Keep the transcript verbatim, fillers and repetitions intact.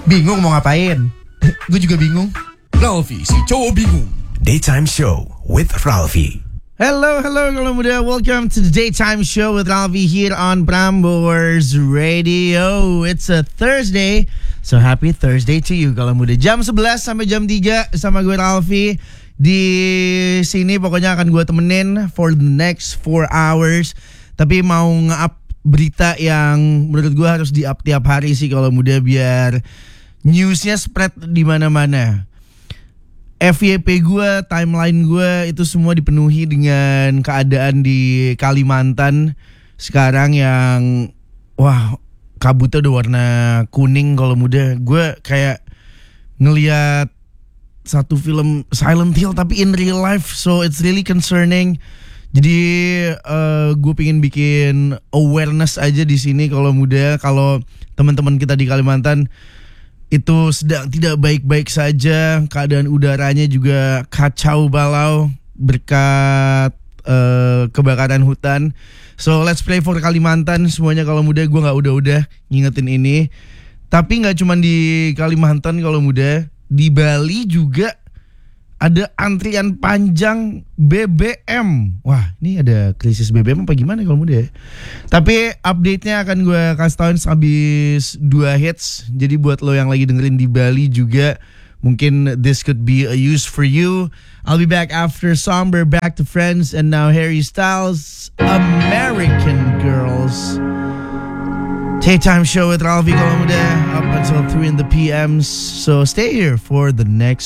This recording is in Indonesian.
Bingung mau ngapain? Gue juga bingung. Ralfi, si cowok bingung. Daytime Show with Ralfi. Hello, hello, kalau muda. Welcome to the Daytime Show with Ralfi here on Prambors Radio. It's a Thursday, so happy Thursday to you, kalau muda. Jam sebelas sampai jam tiga sama gue Ralfi. Di sini pokoknya akan gue temenin for the next four hours. Tapi mau nge-up berita yang menurut gue harus di-up tiap hari sih kalau muda, biar newsnya spread di mana-mana. F Y P gue, timeline gue itu semua dipenuhi dengan keadaan di Kalimantan sekarang yang wah, kabutnya udah warna kuning kalau muda. Gue kayak ngelihat satu film Silent Hill tapi in real life, so it's really concerning. Jadi uh, gue pengen bikin awareness aja di sini kalau muda, kalau teman-teman kita di Kalimantan itu sedang tidak baik-baik saja, keadaan udaranya juga kacau balau berkat uh, kebakaran hutan. So let's pray for Kalimantan semuanya kalau muda. Gue nggak udah-udah ngingetin ini, tapi nggak cuma di Kalimantan kalau muda, di Bali juga ada antrian panjang B B M. Wah, ini ada krisis B B M apa gimana kalau muda ya? Tapi update-nya akan gue kasih tauin habis dua hits. Jadi buat lo yang lagi dengerin di Bali juga, mungkin this could be a use for you. I'll be back after Somber, back to Friends, and now Harry Styles, American Girls. Daytime Show with Ralfi kalau muda, up until three in the P Ms. So stay here for the next